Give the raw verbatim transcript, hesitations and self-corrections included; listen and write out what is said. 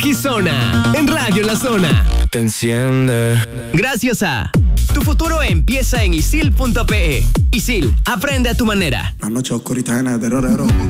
Energizona, en Radio La Zona. Te enciende. Gracias a... Tu futuro empieza en isil punto pe. Isil, aprende a tu manera. La noche oscurita llena de terror.